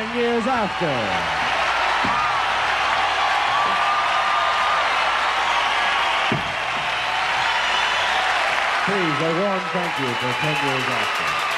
10 Years After. Please, a warm thank you for 10 Years After.